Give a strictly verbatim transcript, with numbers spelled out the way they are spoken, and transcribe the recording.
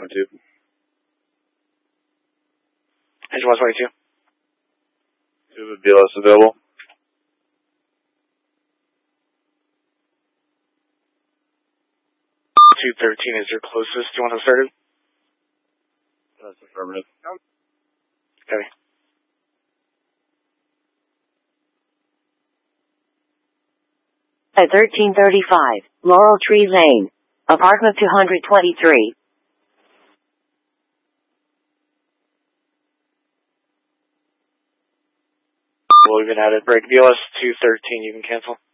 twenty-two. Engine one twenty-two. Two with B L S available. two thirteen is your closest. Do you want to start it? That's affirmative. Okay. At thirteen thirty-five, Laurel Tree Lane, apartment two twenty-three. Well, we've been at it. Break B L S two thirteen, you can cancel.